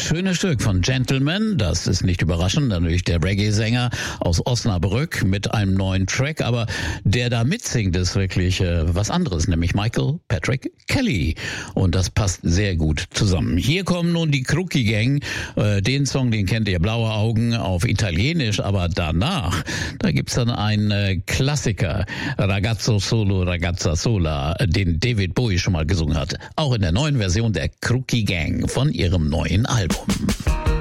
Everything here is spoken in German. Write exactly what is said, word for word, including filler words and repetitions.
schöne Stück von Gentleman, das ist nicht überraschend, natürlich der Reggae-Sänger aus Osnabrück mit einem neuen Track, aber der da mitsingt, ist wirklich äh, was anderes, nämlich Michael Patrick Kelly. Und das passt sehr gut zusammen. Hier kommen nun die Crookie Gang, äh, den Song, den kennt ihr, Blaue Augen auf Italienisch, aber danach, da gibt's dann einen äh, Klassiker, Ragazzo Solo, Ragazza Sola, den David Bowie schon mal gesungen hat. Auch in der neuen Version der Crookie Gang von ihrem neuen Album.